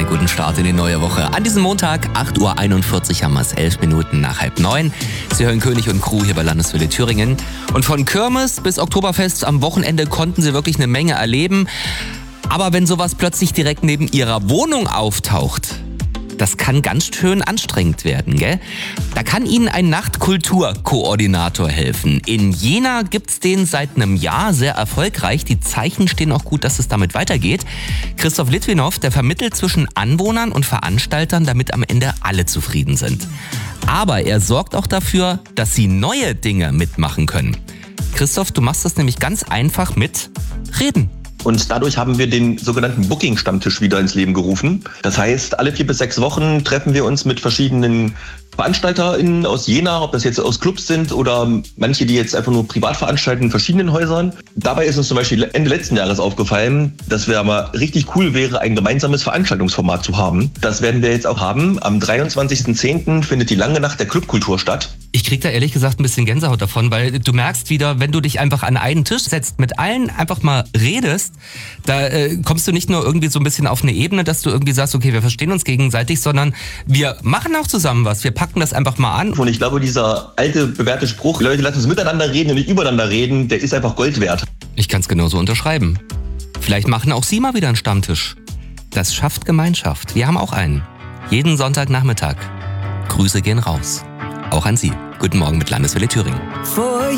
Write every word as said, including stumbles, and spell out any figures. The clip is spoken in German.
Einen guten Start in die neue Woche. An diesem Montag, acht Uhr einundvierzig, haben wir es elf Minuten nach halb neun. Sie hören König und Crew hier bei Landeswelle Thüringen. Und von Kirmes bis Oktoberfest am Wochenende konnten Sie wirklich eine Menge erleben. Aber wenn sowas plötzlich direkt neben Ihrer Wohnung auftaucht, das kann ganz schön anstrengend werden, gell? Da kann Ihnen ein Nachtkulturkoordinator helfen. In Jena gibt's den seit einem Jahr sehr erfolgreich. Die Zeichen stehen auch gut, dass es damit weitergeht. Christoph Litwinow, der vermittelt zwischen Anwohnern und Veranstaltern, damit am Ende alle zufrieden sind. Aber er sorgt auch dafür, dass sie neue Dinge mitmachen können. Christoph, du machst das nämlich ganz einfach mit Reden. Und dadurch haben wir den sogenannten Booking-Stammtisch wieder ins Leben gerufen. Das heißt, alle vier bis sechs Wochen treffen wir uns mit verschiedenen VeranstalterInnen aus Jena, ob das jetzt aus Clubs sind oder manche, die jetzt einfach nur privat veranstalten in verschiedenen Häusern. Dabei ist uns zum Beispiel Ende letzten Jahres aufgefallen, dass wir aber richtig cool wäre, ein gemeinsames Veranstaltungsformat zu haben. Das werden wir jetzt auch haben. Am dreiundzwanzigsten zehnten findet die lange Nacht der Clubkultur statt. Ich krieg da ehrlich gesagt ein bisschen Gänsehaut davon, weil du merkst wieder, wenn du dich einfach an einen Tisch setzt, mit allen einfach mal redest, da äh, kommst du nicht nur irgendwie so ein bisschen auf eine Ebene, dass du irgendwie sagst, okay, wir verstehen uns gegenseitig, sondern wir machen auch zusammen was, wir packen das einfach mal an. Und ich glaube, dieser alte, bewährte Spruch, Leute, lasst uns miteinander reden und nicht übereinander reden, der ist einfach Gold wert. Ich kann es genauso unterschreiben. Vielleicht machen auch Sie mal wieder einen Stammtisch. Das schafft Gemeinschaft. Wir haben auch einen. Jeden Sonntagnachmittag. Grüße gehen raus. Auch an Sie. Guten Morgen mit Landeswelle Thüringen.